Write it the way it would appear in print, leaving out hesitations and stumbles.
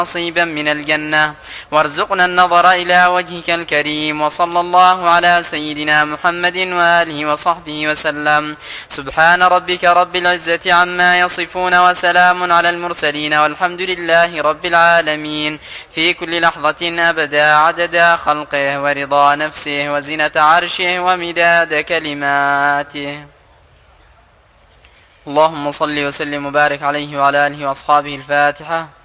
نصيبا من الجنة، وارزقنا النظر إلى وجهك الكريم. وصلى الله على سيدنا محمد وآله وصحبه وسلم. سبحان ربك رب العزة عما يصفون، وسلام على المرسلين، والحمد لله رب العالمين. في كل لحظة أبدا عدد خلقه ورضا نفسه وزنة عرشه ومداد كلماته. اللهم صل وسلم وبارك عليه وعلى آله وأصحابه. الفاتحة.